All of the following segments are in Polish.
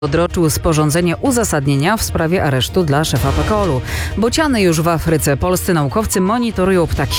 odroczył sporządzenie uzasadnienia w sprawie aresztu dla szefa PKOL-u. Bociany już w Afryce. Polscy naukowcy monitorują ptaki.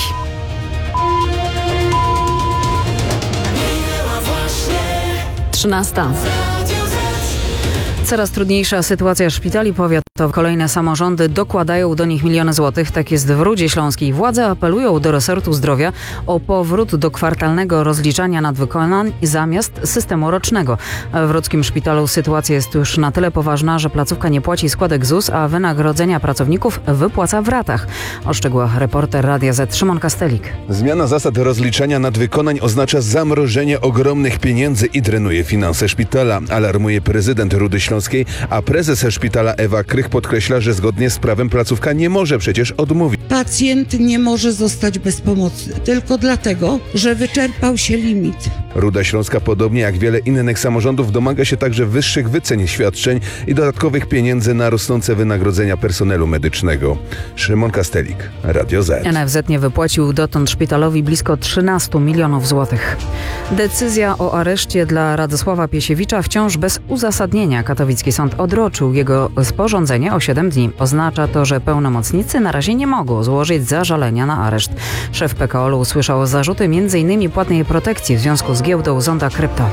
Coraz trudniejsza sytuacja szpitali powiatowych. Kolejne samorządy dokładają do nich miliony złotych. Tak jest w Rudzie Śląskiej. Władze apelują do resortu zdrowia o powrót do kwartalnego rozliczania nadwykonań zamiast systemu rocznego. W Rudzkim szpitalu sytuacja jest już na tyle poważna, że placówka nie płaci składek ZUS, a wynagrodzenia pracowników wypłaca w ratach. O szczegółach reporter Radia Z Szymon Kastelik. Zmiana zasad rozliczania nadwykonań oznacza zamrożenie ogromnych pieniędzy i drenuje finanse szpitala, alarmuje prezydent Rudy Śląskiej, a prezes szpitala Ewa Krych podkreśla, że zgodnie z prawem placówka nie może przecież odmówić. Pacjent nie może zostać bez pomocy tylko dlatego, że wyczerpał się limit. Ruda Śląska, podobnie jak wiele innych samorządów, domaga się także wyższych wycen świadczeń i dodatkowych pieniędzy na rosnące wynagrodzenia personelu medycznego. Szymon Kastelik, Radio Z. NFZ nie wypłacił dotąd szpitalowi blisko 13 milionów złotych. Decyzja o areszcie dla Radosława Piesiewicza wciąż bez uzasadnienia. Katowicki sąd odroczył jego sporządzenie o 7 dni. Oznacza to, że pełnomocnicy na razie nie mogą złożyć zażalenia na areszt. Szef PKOL-u usłyszał zarzuty m.in. płatnej protekcji w związku z giełdą Zonda Krypto.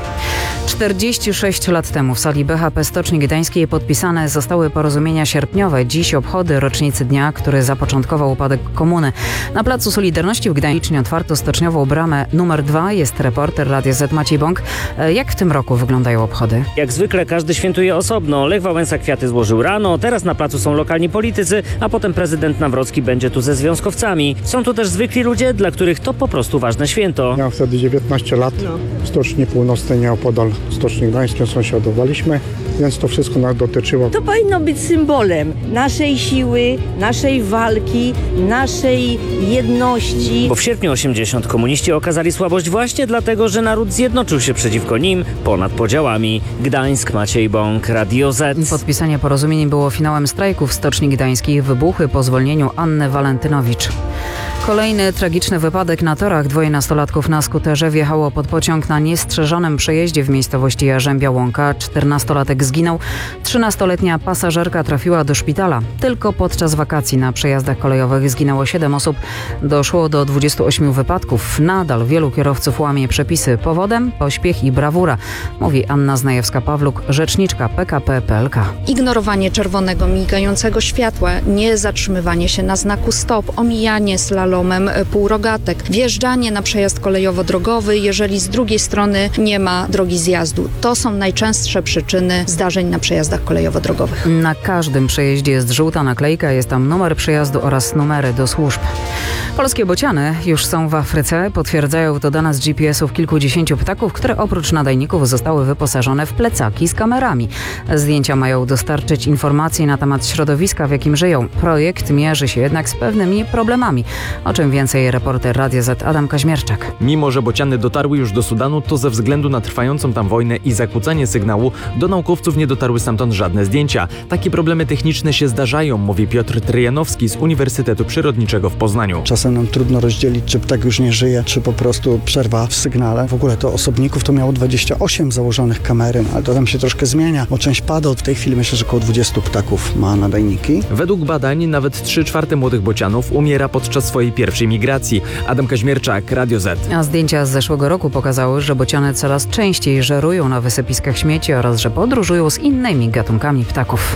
46 lat temu w sali BHP Stoczni Gdańskiej podpisane zostały porozumienia sierpniowe. Dziś obchody rocznicy dnia, który zapoczątkował upadek komuny. Na Placu Solidarności w Gdańsku otwarto stoczniową bramę numer 2. Jest reporter Radia Z Maciej Bąk. Jak w tym roku wyglądają obchody? Jak zwykle każdy świętuje osobno. Lech Wałęsa kwiaty złożył rano, teraz na placu są lokalni politycy, a potem prezydent Nawrocki będzie tu ze związkowcami. Są tu też zwykli ludzie, dla których to po prostu ważne święto. Miałem wtedy 19 lat. W Stoczni Północnej Nieopodal Stoczni Gdańskiej sąsiadowaliśmy, więc to wszystko nas dotyczyło. To powinno być symbolem naszej siły, naszej walki, naszej jedności. Bo w sierpniu 80 komuniści okazali słabość właśnie dlatego, że naród zjednoczył się przeciwko nim ponad podziałami. Gdańsk, Maciej Bąk, Radio Z. Podpisanie porozumień było finałem strajku w Stoczni Gdańskiej. Wybuchy po zwolnieniu Anny Walentynowicz. Kolejny tragiczny wypadek na torach. 2 nastolatków na skuterze wjechało pod pociąg na niestrzeżonym przejeździe w miejscowości Jarzębia Łąka. 14-latek zginął. 13-letnia pasażerka trafiła do szpitala. Tylko podczas wakacji na przejazdach kolejowych zginęło 7 osób. Doszło do 28 wypadków. Nadal wielu kierowców łamie przepisy. Powodem pośpiech i brawura, mówi Anna Znajewska-Pawluk, rzeczniczka PKP PLK. Ignorowanie czerwonego migającego światła, nie zatrzymywanie się na znaku stop, omijanie slalomem półrogatek, wjeżdżanie na przejazd kolejowo-drogowy, jeżeli z drugiej strony nie ma drogi zjazdu. To są najczęstsze przyczyny zdarzeń na przejazdach kolejowo-drogowych. Na każdym przejeździe jest żółta naklejka, jest tam numer przejazdu oraz numery do służb. Polskie bociany już są w Afryce. Potwierdzają to dane z GPS-ów kilkudziesięciu ptaków, które oprócz nadajników zostały wyposażone w plecaki z kamerami. Zdjęcia mają dostarczyć informacji na temat środowiska, w jakim żyją. Projekt mierzy się jednak z pewnymi problemami. O czym więcej reporter Radia Z Adam Kaźmierczak. Mimo że bociany dotarły już do Sudanu, to ze względu na trwającą tam wojnę i zakłócanie sygnału do naukowców nie dotarły stamtąd żadne zdjęcia. Takie problemy techniczne się zdarzają, mówi Piotr Tryjanowski z Uniwersytetu Przyrodniczego w Poznaniu. Czasem nam trudno rozdzielić, czy ptak już nie żyje, czy po prostu przerwa w sygnale. W ogóle to osobników to miało 28 założonych kamery, ale to tam się troszkę zmienia, bo część pada. W tej chwili myślę, że około 20 ptaków ma nadajniki. Według badań nawet 3/4 młodych bocianów umiera podczas swojej pierwszej migracji. Adam Kaźmierczak, Radio Z. A zdjęcia z zeszłego roku pokazały, że bociany coraz częściej żerują na wysypiskach śmieci oraz że podróżują z innymi gatunkami ptaków.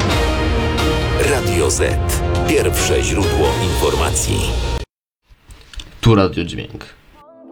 Radio Z. Pierwsze źródło informacji. Tu Radio Dźwięk.